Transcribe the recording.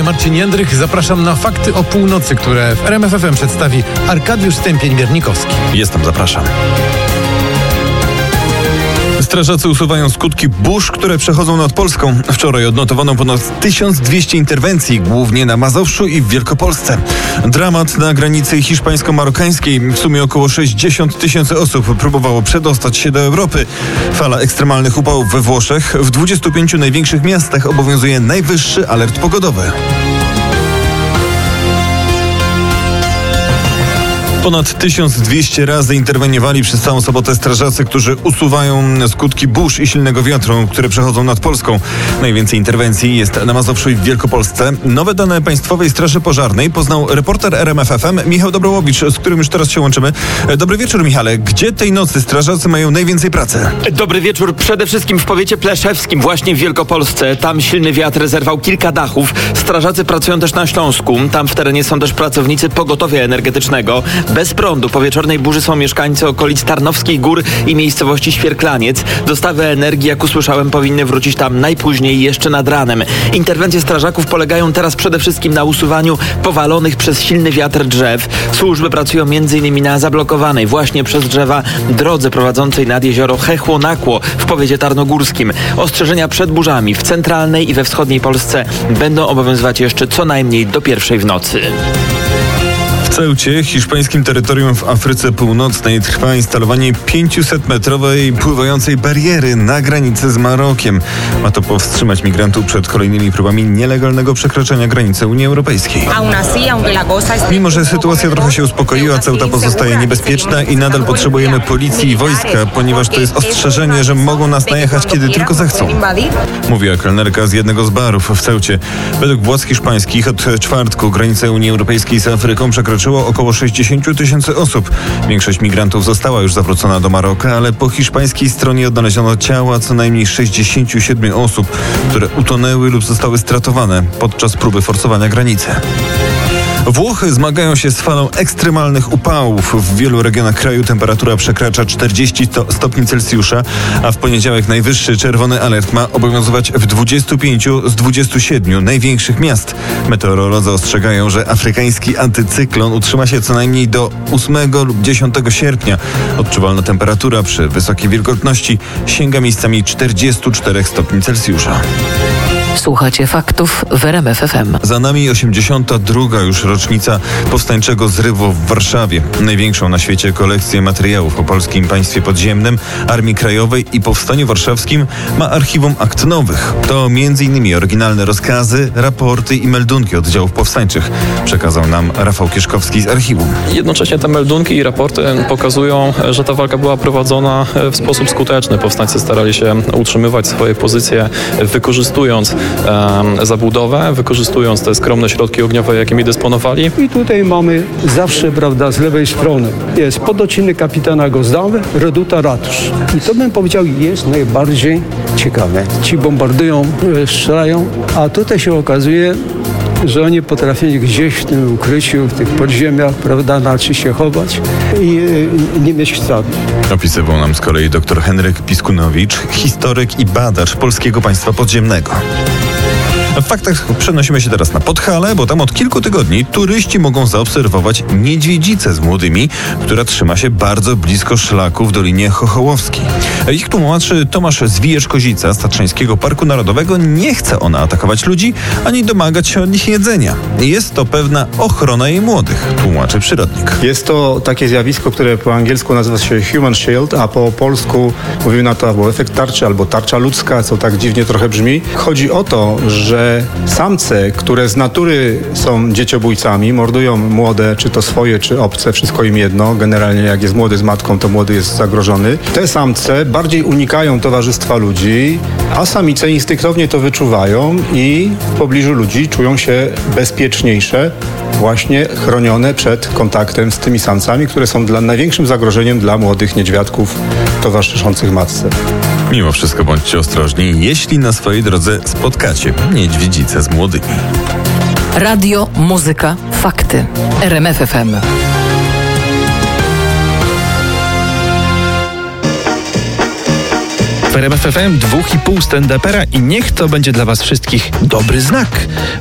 Marcin Jędrych. Zapraszam na Fakty o północy, które w RMF FM przedstawi Arkadiusz Stępień-Miernikowski. Jestem, zapraszam. Strażacy usuwają skutki burz, które przechodzą nad Polską. Wczoraj odnotowano ponad 1200 interwencji, głównie na Mazowszu i w Wielkopolsce. Dramat na granicy hiszpańsko-marokańskiej. W sumie około 60 000 osób próbowało przedostać się do Europy. Fala ekstremalnych upałów we Włoszech. W 25 największych miastach obowiązuje najwyższy alert pogodowy. Ponad 1200 razy interweniowali przez całą sobotę strażacy, którzy usuwają skutki burz i silnego wiatru, które przechodzą nad Polską. Najwięcej interwencji jest na Mazowszu i w Wielkopolsce. Nowe dane Państwowej Straży Pożarnej poznał reporter RMF FM Michał Dobrołowicz, z którym już teraz się łączymy. Dobry wieczór, Michale. Gdzie tej nocy strażacy mają najwięcej pracy? Dobry wieczór. Przede wszystkim w powiecie pleszewskim, właśnie w Wielkopolsce. Tam silny wiatr zerwał kilka dachów. Strażacy pracują też na Śląsku. Tam w terenie są też pracownicy pogotowia energetycznego. Bez prądu po wieczornej burzy są mieszkańcy okolic Tarnowskich Gór i miejscowości Świerklaniec. Dostawy energii, jak usłyszałem, powinny wrócić tam najpóźniej jeszcze nad ranem. Interwencje strażaków polegają teraz przede wszystkim na usuwaniu powalonych przez silny wiatr drzew. Służby pracują m.in. na zablokowanej właśnie przez drzewa drodze prowadzącej nad jezioro Chechło-Nakło w powiecie tarnogórskim. Ostrzeżenia przed burzami w centralnej i we wschodniej Polsce będą obowiązywać jeszcze co najmniej do 1:00 w nocy. W Ceucie, hiszpańskim terytorium w Afryce Północnej, trwa instalowanie 500-metrowej pływającej bariery na granicy z Marokiem. Ma to powstrzymać migrantów przed kolejnymi próbami nielegalnego przekroczenia granicy Unii Europejskiej. Mimo że sytuacja trochę się uspokoiła, Ceuta pozostaje niebezpieczna i nadal potrzebujemy policji i wojska, ponieważ to jest ostrzeżenie, że mogą nas najechać, kiedy tylko zechcą. Mówiła kelnerka z jednego z barów w Ceucie. Według władz hiszpańskich od czwartku granicę Unii Europejskiej z Afryką przekroczyło około 60 000 osób. Większość migrantów została już zawrócona do Maroka, ale po hiszpańskiej stronie odnaleziono ciała co najmniej 67 osób, które utonęły lub zostały stratowane podczas próby forsowania granicy. Włochy zmagają się z falą ekstremalnych upałów. W wielu regionach kraju temperatura przekracza 40 stopni Celsjusza, a w poniedziałek najwyższy czerwony alert ma obowiązywać w 25 z 27 największych miast. Meteorolodzy ostrzegają, że afrykański antycyklon utrzyma się co najmniej do 8 lub 10 sierpnia. Odczuwalna temperatura przy wysokiej wilgotności sięga miejscami 44 stopni Celsjusza. Słuchacie faktów w RMF FM. Za nami 82. już rocznica powstańczego zrywu w Warszawie. Największą na świecie kolekcję materiałów o polskim państwie podziemnym, Armii Krajowej i Powstaniu Warszawskim ma Archiwum Akt Nowych. To m.in. oryginalne rozkazy, raporty i meldunki oddziałów powstańczych. Przekazał nam Rafał Kieszkowski z archiwum. Jednocześnie te meldunki i raporty pokazują, że ta walka była prowadzona w sposób skuteczny. Powstańcy starali się utrzymywać swoje pozycje, wykorzystując zabudowę, wykorzystując te skromne środki ogniowe, jakimi dysponowali. I tutaj mamy zawsze, prawda, z lewej strony jest pododcinek kapitana Gozdawy, reduta ratusz. I to bym powiedział jest najbardziej ciekawe. Ci bombardują, strzelają, a tutaj się okazuje, że oni potrafili gdzieś w tym ukryciu, w tych podziemiach, prawda, znaczy się chować i nie mieć strat. Opisywał nam z kolei dr Henryk Piskunowicz, historyk i badacz polskiego państwa podziemnego. W faktach przenosimy się teraz na Podhale, bo tam od kilku tygodni turyści mogą zaobserwować niedźwiedzicę z młodymi, która trzyma się bardzo blisko szlaku w Dolinie Chochołowskiej. Ich tłumaczy Tomasz Zwijecz-Kozica z Tatrzańskiego Parku Narodowego. Nie chce ona atakować ludzi, ani domagać się od nich jedzenia. Jest to pewna ochrona jej młodych, tłumaczy przyrodnik. Jest to takie zjawisko, które po angielsku nazywa się human shield, a po polsku mówimy na to albo efekt tarczy, albo tarcza ludzka, co tak dziwnie trochę brzmi. Chodzi o to, że samce, które z natury są dzieciobójcami, mordują młode, czy to swoje, czy obce, wszystko im jedno. Generalnie jak jest młody z matką, to młody jest zagrożony. Te samce bardziej unikają towarzystwa ludzi, a samice instynktownie to wyczuwają i w pobliżu ludzi czują się bezpieczniejsze, właśnie chronione przed kontaktem z tymi samcami, które są największym zagrożeniem dla młodych niedźwiadków towarzyszących matce. Mimo wszystko bądźcie ostrożni, jeśli na swojej drodze spotkacie niedźwiedzicę z młodymi. Radio, muzyka, fakty. RMF FM. W RMF FM 2,5 stand-upera i niech to będzie dla was wszystkich dobry znak.